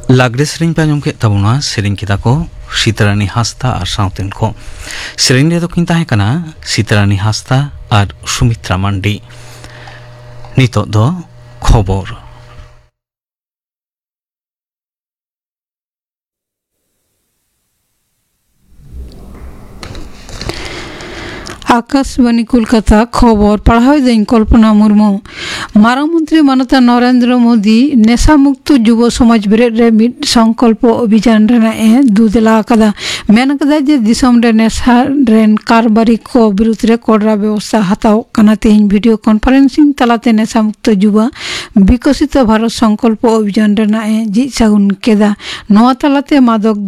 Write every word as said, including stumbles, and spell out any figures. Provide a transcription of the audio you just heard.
लागरे सेरें पे आंजम के तबुना सेरें किता को सीतारानी हास्ता और साउतेन को सेरें रे तो किन ताहे कना सीतारानी हास्ता और सुमित्रा मांडी नितो दो खबर आकाशवाणी कोलकाता खबर पढ़ाओ दिन कल्पना मुर्मू मारामंत्री मानता नरेंद्र मोदी नेशा मुक्त युव समाज बेरेद रे मिड संकल्प अभियान रेना ए दुदला कदा मेन कदा जे दिसम रे नेशा रेन कारबारी को विरुद्ध रे कोडरा व्यवस्था हताओ कना तेन वीडियो कॉन्फ्रेंसिंग तलाते नेशा मुक्त युवा विकसित भारत संकल्प अभियान रेना ए जी सागुन केदा नवा तलाते मादक